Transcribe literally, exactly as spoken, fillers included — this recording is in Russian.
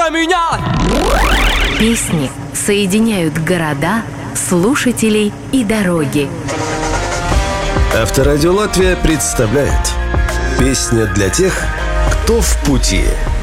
меня. Песни соединяют города, слушателей и дороги. Авторадио Латвия представляет «Песня для тех, кто в пути».